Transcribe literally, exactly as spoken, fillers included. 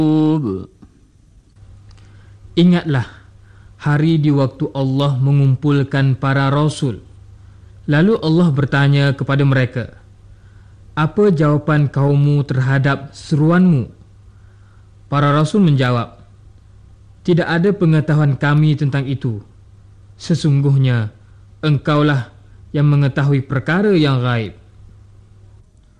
Ingatlah hari di waktu Allah mengumpulkan para rasul. Lalu Allah bertanya kepada mereka, apa jawapan kaummu terhadap seruanmu? Para rasul menjawab, tidak ada pengetahuan kami tentang itu. Sesungguhnya engkaulah yang mengetahui perkara yang gaib.